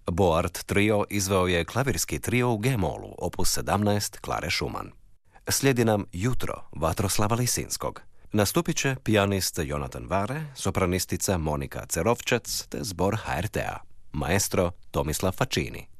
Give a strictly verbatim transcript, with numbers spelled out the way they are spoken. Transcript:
Boart trio izveo je klavirski trio u G-molu, opus sedamnaest Klare Schumann. Slijedi nam Jutro Vatroslava Lisinskog. Nastupit će pijanist Jonatan Vare, sopranistica Monika Cerovčac te zbor ha er te a. Maestro Tomislav Facini.